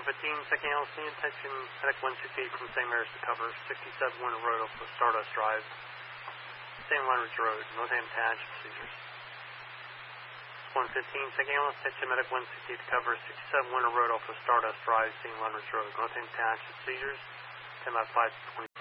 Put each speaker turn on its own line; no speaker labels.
second analyst, attention, medic 168 from St. Mary's to cover 67 Winter Road off of Stardust Drive, St. Leonard's Road, Northampton Township, procedures. 115, second analyst, attention, medic 168 to cover 67 Winter Road off of Stardust Drive, St. Leonard's Road, Northampton Township, procedures. 10 by 5.